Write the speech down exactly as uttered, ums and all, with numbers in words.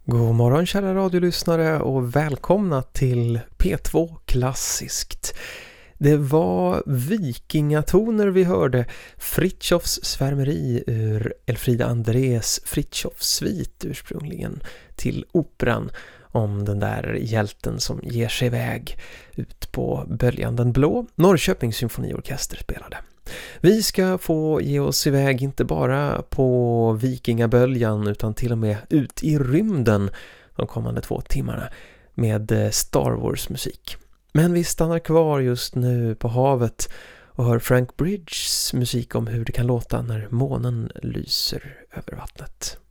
God morgon kära radiolyssnare och välkomna till P två Klassiskt. Det var vikingatoner vi hörde, Fritjofs svärmeri ur Elfrida Andrés Fritjofs svit ursprungligen till operan om den där hjälten som ger sig iväg ut på böljan den blå. Norrköpings symfoniorkester spelade. Vi ska få ge oss iväg inte bara på vikingaböljan utan till och med ut i rymden de kommande två timmarna med Star Wars musik. Men vi stannar kvar just nu på havet och hör Frank Bridges musik om hur det kan låta när månen lyser över vattnet.